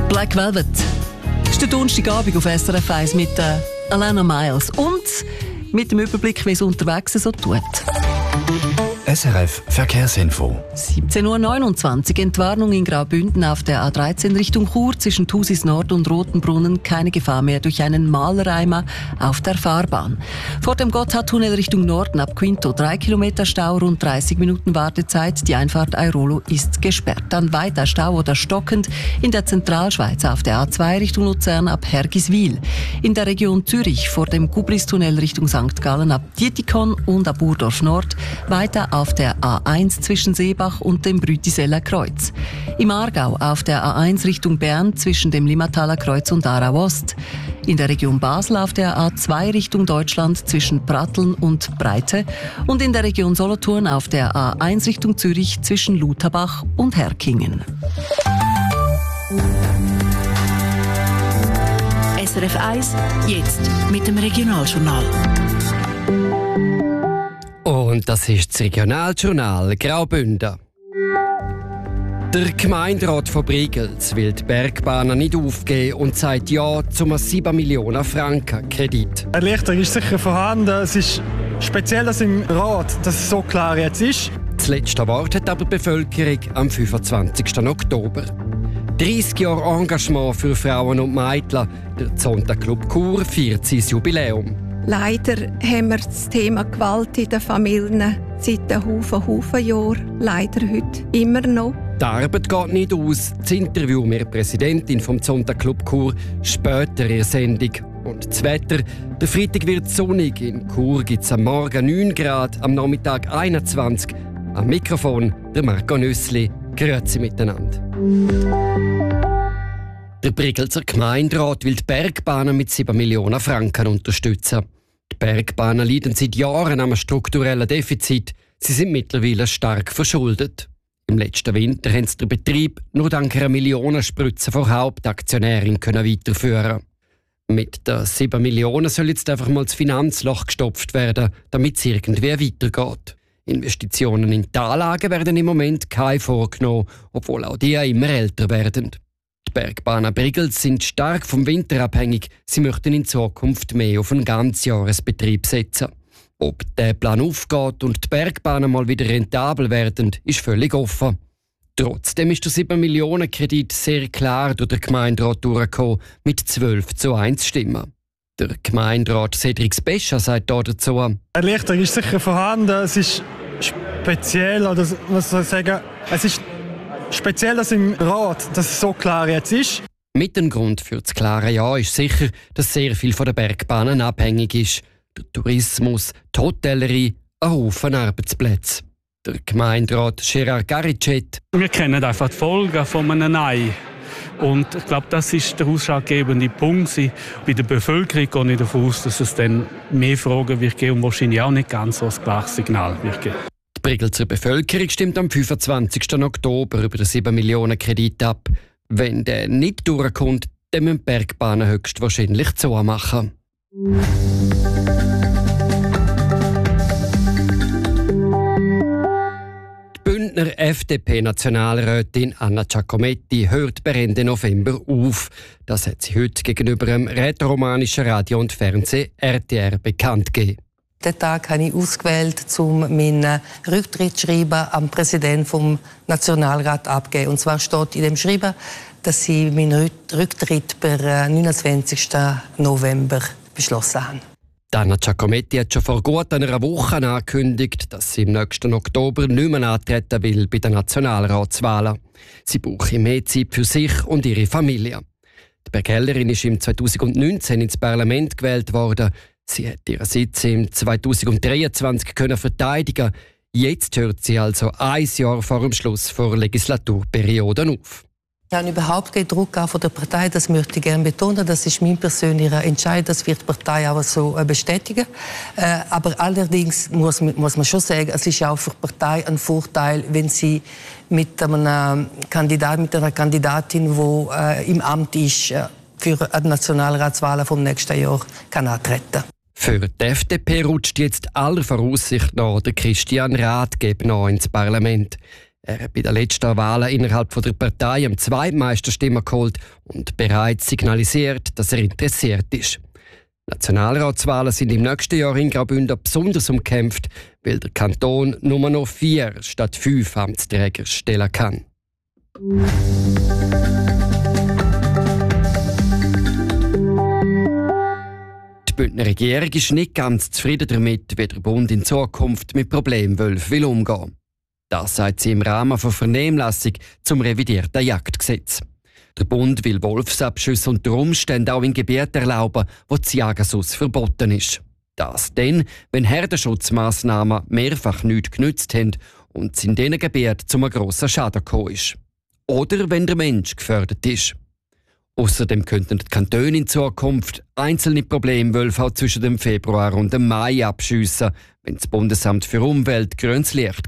Black Velvet. Das ist der Donnerstagabend auf SRF 1 mit Alana Miles und mit dem Überblick, wie es unterwegs so tut. SRF Verkehrsinfo. 17:29 Uhr. Entwarnung in Graubünden auf der A13 Richtung Chur zwischen Thusis Nord und Rotenbrunnen. Keine Gefahr mehr durch einen Malereimer auf der Fahrbahn. Vor dem Gotthardtunnel Richtung Norden ab Quinto 3 Kilometer Stau, rund 30 Minuten Wartezeit. Die Einfahrt Airolo ist gesperrt. Dann weiter Stau oder stockend in der Zentralschweiz auf der A2 Richtung Luzern ab Hergiswil. In der Region Zürich vor dem Gubristunnel Richtung St. Gallen ab Dietikon und ab Urdorf Nord. Weiter auf der A1 zwischen Seebach und dem Brütiseller Kreuz. Im Aargau auf der A1 Richtung Bern zwischen dem Limmataler Kreuz und Aarau Ost. In der Region Basel auf der A2 Richtung Deutschland zwischen Pratteln und Breite. Und in der Region Solothurn auf der A1 Richtung Zürich zwischen Lutherbach und Herkingen. SRF 1, jetzt mit dem Regionaljournal. Und das ist das Regionaljournal Graubünden. Der Gemeinderat von Brigels will die Bergbahnen nicht aufgeben und sagt Ja zum 7 Millionen Franken Kredit. Erleichterung ist sicher vorhanden. Es ist speziell, dass im Rat das so klar jetzt ist. Das letzte Wort hat aber die Bevölkerung am 25. Oktober. 30 Jahre Engagement für Frauen und Mädchen. Der Zonta Club Chur feiert sein Jubiläum. Leider haben wir das Thema Gewalt in den Familien seit einem Haufen Jahren. Leider heute immer noch. Die Arbeit geht nicht aus. Das Interview mit der Präsidentin vom Zonta Club Chur später in der Sendung. Und das Wetter. Der Freitag wird sonnig. In Chur gibt es am Morgen 9 Grad, am Nachmittag 21. Am Mikrofon der Marco Nüssli. Grüezi miteinander. Der Brigelzer Gemeinderat will die Bergbahnen mit 7 Millionen Franken unterstützen. Die Bergbahnen leiden seit Jahren an einem strukturellen Defizit. Sie sind mittlerweile stark verschuldet. Im letzten Winter haben sie den Betrieb nur dank einer Millionenspritze von Hauptaktionärin weiterführen. Mit den 7 Millionen soll jetzt einfach mal das Finanzloch gestopft werden, damit es irgendwie weitergeht. Investitionen in die Anlagen werden im Moment keine vorgenommen, obwohl auch die immer älter werden. Die Bergbahnen Brigels sind stark vom Winter abhängig. Sie möchten in Zukunft mehr auf einen Ganzjahresbetrieb setzen. Ob der Plan aufgeht und die Bergbahnen mal wieder rentabel werden, ist völlig offen. Trotzdem ist der 7 Millionen Kredit sehr klar durch den Gemeinderat durchgekommen, mit 12:1 Stimmen. Der Gemeinderat Cedric Spescha sagt dazu: Erleichterung ist sicher vorhanden. Es ist speziell, oder was soll ich sagen, es ist speziell, dass im Rat das so klar jetzt ist. Mit dem Grund für das klare Ja ist sicher, dass sehr viel von den Bergbahnen abhängig ist. Der Tourismus, die Hotellerie, ein Haufen Arbeitsplätze. Der Gemeinderat Gerard Garicet: Wir kennen einfach die Folgen von einem Nein. Und ich glaube, das ist der ausschlaggebende Punkt. Bei der Bevölkerung gehe ich davon aus, dass es dann mehr Fragen wird geben und wahrscheinlich auch nicht ganz so ein klares Signal wird geben. Die Brigelzer Bevölkerung stimmt am 25. Oktober über den 7 Millionen Kredit ab. Wenn der nicht durchkommt, dann müssen die Bergbahnen höchstwahrscheinlich zumachen. Die Bündner FDP-Nationalrätin Anna Giacometti hört per Ende November auf. Das hat sie heute gegenüber dem rätoromanischen Radio und Fernsehen RTR bekannt gegeben. Den Tag habe ich ausgewählt, um meinen Rücktritt zu schreiben, am Präsidenten vom Nationalrat abgeben. Und zwar steht in dem Schreiben, dass ich meinen Rücktritt per 29. November beschlossen habe. Anna Giacometti hat schon vor gut einer Woche angekündigt, dass sie im nächsten Oktober nicht mehr antreten will bei den Nationalratswahlen. Sie brauche mehr Zeit für sich und ihre Familie. Die Bergellerin ist im 2019 ins Parlament gewählt worden. Sie hat ihren Sitz im 2023 verteidigen. Jetzt hört sie also ein Jahr vor dem Schluss der Legislaturperiode auf. Ich habe überhaupt keinen Druck von der Partei, das möchte ich gerne betonen. Das ist mein persönlicher Entscheid, das wird die Partei auch so bestätigen. Aber allerdings muss man schon sagen, es ist auch für die Partei ein Vorteil, wenn sie mit einem Kandidat, mit einer Kandidatin, die im Amt ist, für die Nationalratswahlen vom nächsten Jahr kann antreten. Für die FDP rutscht jetzt aller Voraussicht nach der Christian Rathgeb noch ins Parlament. Er hat bei den letzten Wahlen innerhalb der Partei am zweitmeisten Stimmen geholt und bereits signalisiert, dass er interessiert ist. Nationalratswahlen sind im nächsten Jahr in Graubünden besonders umkämpft, weil der Kanton nur noch 4 statt 5 Amtsträger stellen kann. Die Bündner Regierung ist nicht ganz zufrieden damit, wie der Bund in Zukunft mit Problemwölfen umgehen will. Das sagt sie im Rahmen von Vernehmlassung zum revidierten Jagdgesetz. Der Bund will Wolfsabschüsse unter Umständen auch in Gebieten erlauben, wo das Jagen verboten ist. Das dann, wenn Herdenschutzmaßnahmen mehrfach nichts genützt haben und es in diesen Gebieten zu einem grossen Schaden gekommen ist. Oder wenn der Mensch gefährdet ist. Außerdem könnten die Kantone in Zukunft einzelne Problemwölfe auch zwischen dem Februar und dem Mai abschiessen, wenn das Bundesamt für Umwelt grünes Licht